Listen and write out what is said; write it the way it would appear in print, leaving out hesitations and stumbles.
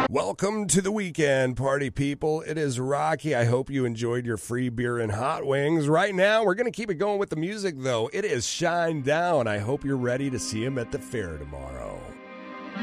Welcome to the weekend, party people. It is Rocky. I hope you enjoyed your free beer and hot wings. Right now, we're going to keep it going with the music, though. It is Shine Down. I hope you're ready to see him at the fair tomorrow.